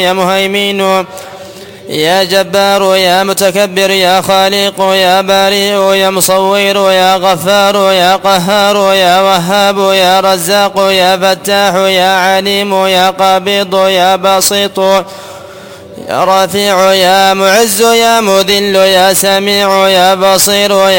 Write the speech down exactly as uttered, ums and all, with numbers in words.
يا مهيمن يا جبار يا متكبر يا خالق يا بارئ يا مصور يا غفار يا قهار يا وهاب يا رزاق يا فتاح يا عليم يا قابض يا بسيط يا رفيع يا معز يا مذل يا سميع يا بصير يا